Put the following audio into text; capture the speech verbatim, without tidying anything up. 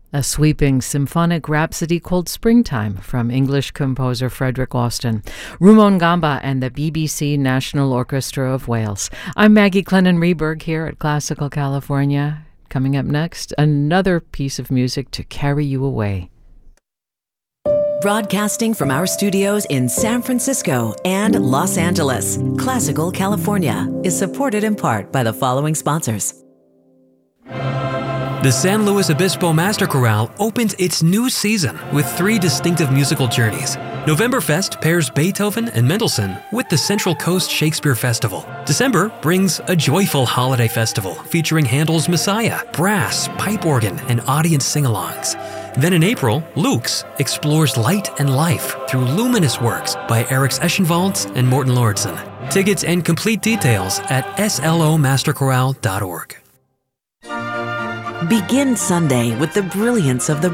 A sweeping symphonic rhapsody called Springtime from English composer Frederick Austin, Rumon Gamba and the B B C National Orchestra of Wales. I'm Maggie Clennon-Reberg here at Classical California. Coming up next, another piece of music to carry you away. Broadcasting from our studios in San Francisco and Los Angeles, Classical California is supported in part by the following sponsors. The San Luis Obispo Master Chorale opens its new season with three distinctive musical journeys. Novemberfest pairs Beethoven and Mendelssohn with the Central Coast Shakespeare Festival. December brings a joyful holiday festival featuring Handel's Messiah, brass, pipe organ, and audience sing-alongs. Then in April, Luke's explores light and life through luminous works by Eric Eschenwalds and Morten Lauritsen. Tickets and complete details at s l o master chorale dot org. Begin Sunday with the brilliance of the